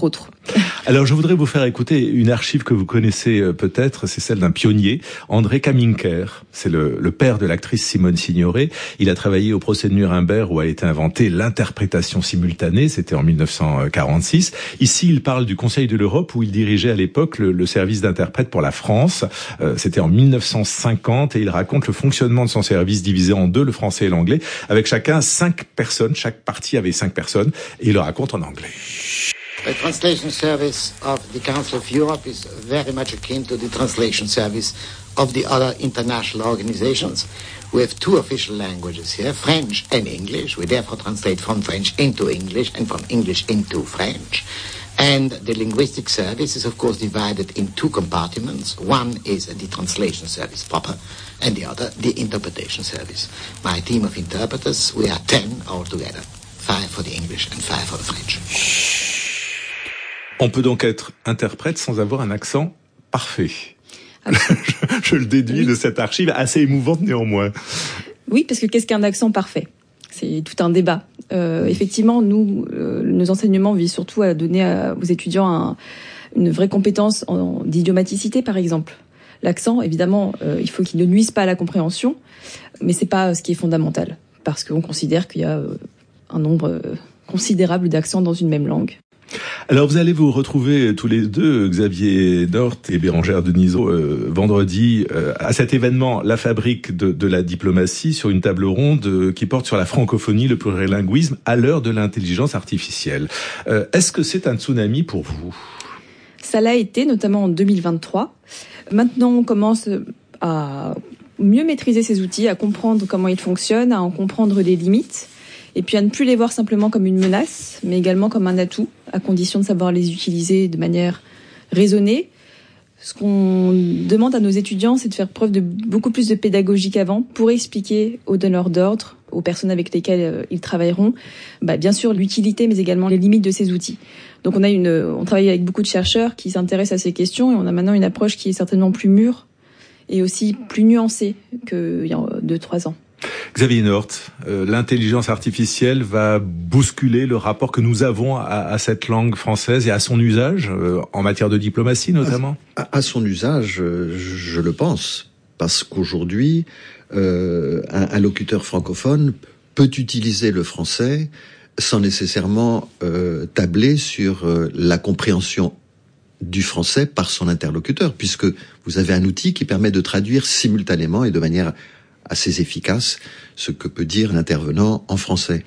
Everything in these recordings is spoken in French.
autres. Alors, je voudrais vous faire écouter une archive que vous connaissez peut-être, c'est celle d'un pionnier, André Kaminker. C'est le père de l'actrice Simone Signoret. Il a travaillé au procès de Nuremberg où a été inventée l'interprétation simultanée, c'était en 1946. Ici, il parle du Conseil de l'Europe où il dirigeait à l'époque le service d'interprète pour la France. C'était en 1950 et il raconte le fonctionnement de son service divisé en deux, le français et l'anglais, avec chacun 5 personnes, chaque partie avait 5 personnes, et il le raconte en anglais. The translation service of the Council of Europe is very much akin to the translation service of the other international organizations. We have 2 official languages here, French and English. We therefore translate from French into English and from English into French. And the linguistic service is of course divided in 2 compartments. One is the translation service proper and the other the interpretation service. My team of interpreters, we are 10 altogether. 5 for the English and 5 for the French. On peut donc être interprète sans avoir un accent parfait. Je le déduis de cette archive, assez émouvante néanmoins. Oui, parce que qu'est-ce qu'un accent parfait ? C'est tout un débat. Effectivement, nos enseignements visent surtout à donner aux étudiants une vraie compétence d'idiomaticité, par exemple. L'accent, évidemment, il faut qu'il ne nuise pas à la compréhension, mais c'est pas ce qui est fondamental, parce qu'on considère qu'il y a un nombre considérable d'accents dans une même langue. Alors vous allez vous retrouver tous les deux, Xavier Dort et Bérangère Denisot, vendredi à cet événement La Fabrique de la diplomatie, sur une table ronde qui porte sur la francophonie, le plurilinguisme à l'heure de l'intelligence artificielle. Est-ce que c'est un tsunami pour vous ? Ça l'a été, notamment en 2023. Maintenant, on commence à mieux maîtriser ces outils, à comprendre comment ils fonctionnent, à en comprendre les limites. Et puis à ne plus les voir simplement comme une menace, mais également comme un atout, à condition de savoir les utiliser de manière raisonnée. Ce qu'on demande à nos étudiants, c'est de faire preuve de beaucoup plus de pédagogie qu'avant pour expliquer aux donneurs d'ordre, aux personnes avec lesquelles ils travailleront, bien sûr l'utilité, mais également les limites de ces outils. Donc on travaille avec beaucoup de chercheurs qui s'intéressent à ces questions et on a maintenant une approche qui est certainement plus mûre et aussi plus nuancée qu'il y a 2-3 ans. Xavier Dort, l'intelligence artificielle va bousculer le rapport que nous avons à cette langue française et à son usage, en matière de diplomatie notamment ? À son usage, je le pense, parce qu'aujourd'hui, un locuteur francophone peut utiliser le français sans nécessairement tabler sur la compréhension du français par son interlocuteur, puisque vous avez un outil qui permet de traduire simultanément et de manière assez efficace ce que peut dire l'intervenant en français.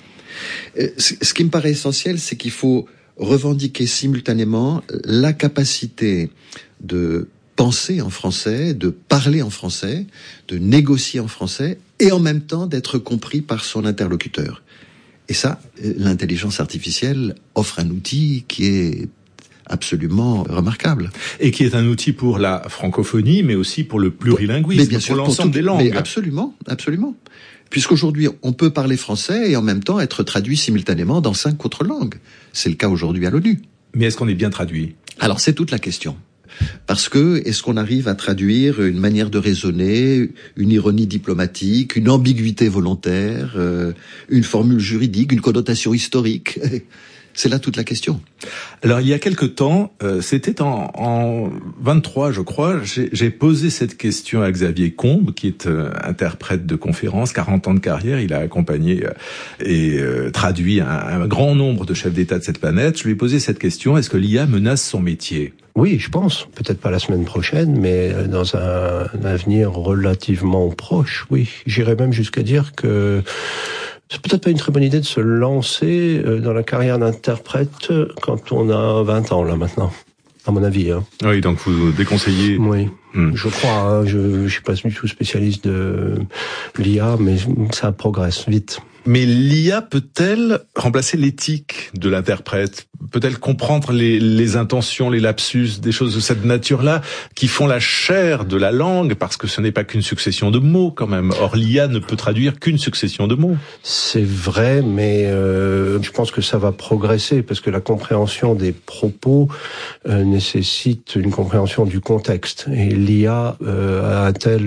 Ce qui me paraît essentiel, c'est qu'il faut revendiquer simultanément la capacité de penser en français, de parler en français, de négocier en français, et en même temps d'être compris par son interlocuteur. Et ça, l'intelligence artificielle offre un outil qui est absolument remarquable. Et qui est un outil pour la francophonie, mais aussi pour le plurilinguisme, bien sûr, pour l'ensemble des langues. Mais absolument. Puisqu'aujourd'hui, on peut parler français et en même temps être traduit simultanément dans 5 autres langues. C'est le cas aujourd'hui à l'ONU. Mais est-ce qu'on est bien traduit ? Alors, c'est toute la question. Parce que, est-ce qu'on arrive à traduire une manière de raisonner, une ironie diplomatique, une ambiguïté volontaire, une formule juridique, une connotation historique ? C'est là toute la question. Alors, il y a quelque temps, c'était en 23, je crois, j'ai posé cette question à Xavier Combes, qui est interprète de conférences, 40 ans de carrière. Il a accompagné et traduit un grand nombre de chefs d'État de cette planète. Je lui ai posé cette question, est-ce que l'IA menace son métier ? Oui, je pense. Peut-être pas la semaine prochaine, mais dans un avenir relativement proche, oui. J'irais même jusqu'à dire que c'est peut-être pas une très bonne idée de se lancer dans la carrière d'interprète quand on a 20 ans, là, maintenant. À mon avis, hein. Oui, donc vous déconseillez. Oui. Je crois, je suis pas du tout spécialiste de l'IA, mais ça progresse vite. Mais l'IA peut-elle remplacer l'éthique de l'interprète ? Peut-elle comprendre les intentions, les lapsus, des choses de cette nature-là qui font la chair de la langue, parce que ce n'est pas qu'une succession de mots quand même. Or, l'IA ne peut traduire qu'une succession de mots. C'est vrai, mais je pense que ça va progresser, parce que la compréhension des propos nécessite une compréhension du contexte. Et l'IA a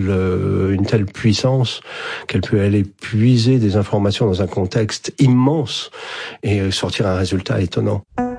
une telle puissance qu'elle peut aller puiser des informations dans un contexte immense et sortir un résultat étonnant.